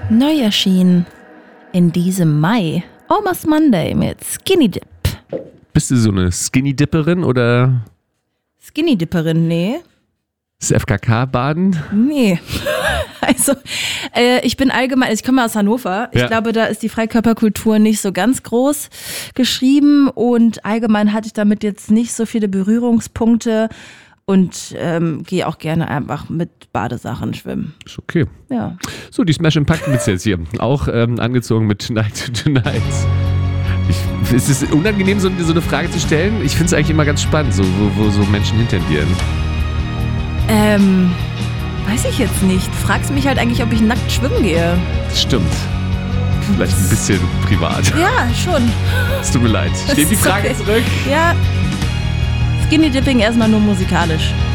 Neu erschienen in diesem Mai. Almost Monday mit Skinny Dip. Bist du so eine Skinny-Dipperin oder Skinny Dipperin, nee. das FKK-Baden? Nee. Also, ich bin allgemein, ich komme aus Hannover. Ich glaube, da ist die Freikörperkultur nicht so ganz groß geschrieben und allgemein hatte ich damit jetzt nicht so viele Berührungspunkte und gehe auch gerne einfach mit Badesachen schwimmen. Ist okay. Ja. So, die Smash Impact Witze jetzt hier. Auch angezogen mit Tonight to Tonight. Ist es unangenehm, so eine Frage zu stellen? Ich finde es eigentlich immer ganz spannend, so, wo so Menschen hintendieren. Weiß ich jetzt nicht. Fragst mich halt eigentlich, ob ich nackt schwimmen gehe. Das stimmt. Vielleicht ein bisschen privat. Ja, schon. Es tut mir leid. Ich nehme die Frage Okay. zurück. Ja. Skinny Dipping erstmal nur musikalisch.